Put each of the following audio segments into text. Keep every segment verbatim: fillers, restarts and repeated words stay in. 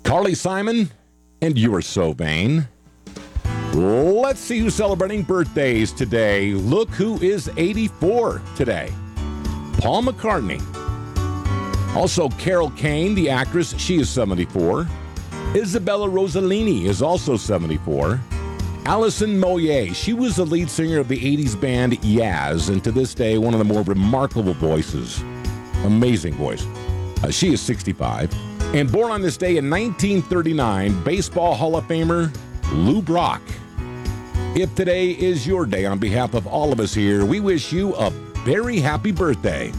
Carly Simon, and You Are So Vain. Let's see who's celebrating birthdays today. Look who is eighty-four today. Paul McCartney. Also, Carol Kane, the actress, she is seventy-four. Isabella Rossellini is also seventy-four. Alison Moyet, she was the lead singer of the eighties band Yaz, and to this day, one of the more remarkable voices. Amazing voice. Uh, she is sixty-five. And born on this day in nineteen thirty-nine, Baseball Hall of Famer Lou Brock. If today is your day, on behalf of all of us here, we wish you a very happy birthday.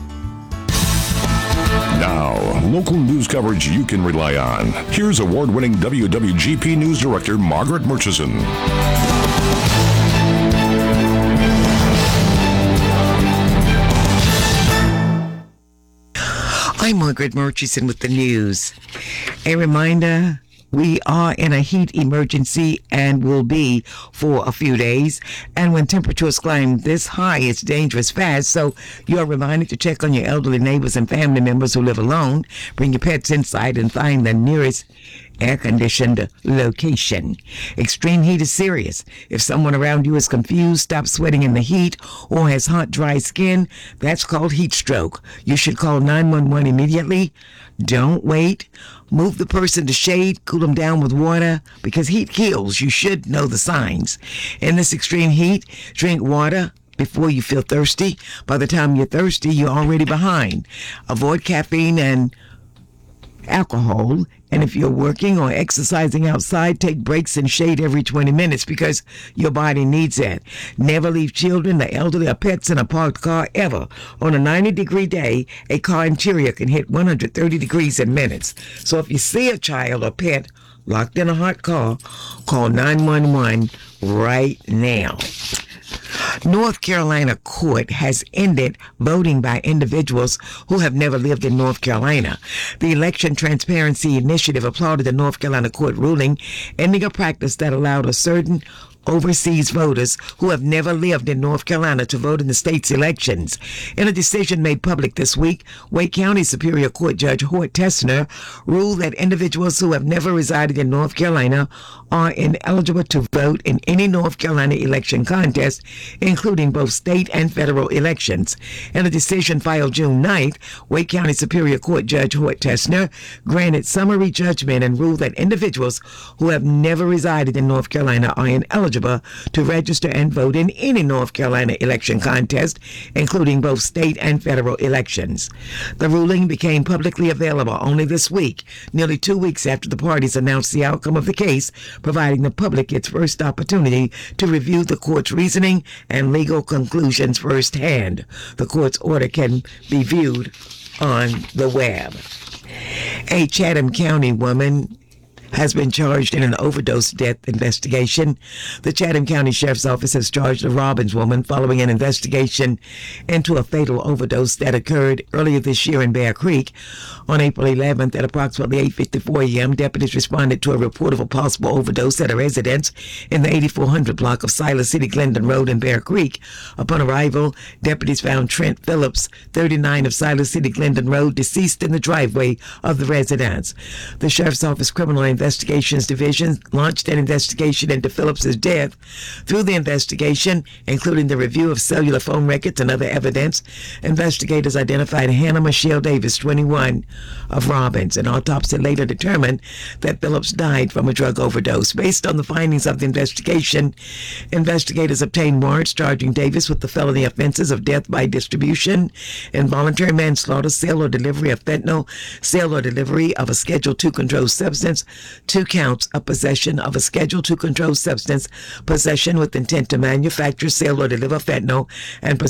Now, local news coverage you can rely on. Here's award-winning W W G P News Director Margaret Murchison. I'm Margaret Murchison with the news. A reminder, we are in a heat emergency and will be for a few days. And when temperatures climb this high, it's dangerous fast. So you're reminded to check on your elderly neighbors and family members who live alone. Bring your pets inside and find the nearest air-conditioned location. Extreme heat is serious. If someone around you is confused, stops sweating in the heat, or has hot, dry skin, that's called heat stroke. You should call nine one one immediately. Don't wait. Move the person to shade, cool them down with water, because heat kills. You should know the signs. In this extreme heat, drink water before you feel thirsty. By the time you're thirsty, you're already behind. Avoid caffeine and alcohol. And if you're working or exercising outside, take breaks in shade every twenty minutes because your body needs it. Never leave children, the elderly, or pets in a parked car ever. On a ninety degree day, a car interior can hit one hundred thirty degrees in minutes. So if you see a child or pet locked in a hot car, call nine one one right now. North Carolina court has ended voting by individuals who have never lived in North Carolina. The Election Transparency Initiative applauded the North Carolina court ruling, ending a practice that allowed a certain overseas voters who have never lived in North Carolina to vote in the state's elections. In a decision made public this week, Wake County Superior Court Judge Hort Tessner ruled that individuals who have never resided in North Carolina are ineligible to vote in any North Carolina election contest, including both state and federal elections. In a decision filed June ninth, Wake County Superior Court Judge Hort Tessner granted summary judgment and ruled that individuals who have never resided in North Carolina are ineligible to register and vote in any North Carolina election contest, including both state and federal elections. The ruling became publicly available only this week, nearly two weeks after the parties announced the outcome of the case, providing the public its first opportunity to review the court's reasoning and legal conclusions firsthand. The court's order can be viewed on the web. A Chatham County woman has been charged in an overdose death investigation. The Chatham County Sheriff's Office has charged a Robbins woman following an investigation into a fatal overdose that occurred earlier this year in Bear Creek. On April eleventh at approximately eight fifty-four a.m., deputies responded to a report of a possible overdose at a residence in the eighty-four hundred block of Silas City Glendon Road in Bear Creek. Upon arrival, deputies found Trent Phillips, thirty-nine of Silas City Glendon Road, deceased in the driveway of the residence. The Sheriff's Office Criminal Investigations Division launched an investigation into Phillips's death. Through the investigation, including the review of cellular phone records and other evidence, investigators identified Hannah Michelle Davis, twenty-one, of Robbins. An autopsy later determined that Phillips died from a drug overdose. Based on the findings of the investigation, investigators obtained warrants charging Davis with the felony offenses of death by distribution, involuntary manslaughter, sale or delivery of fentanyl, sale or delivery of a Schedule two controlled substance, two counts of possession of a Schedule two controlled substance, possession with intent to manufacture, sell, or deliver fentanyl, and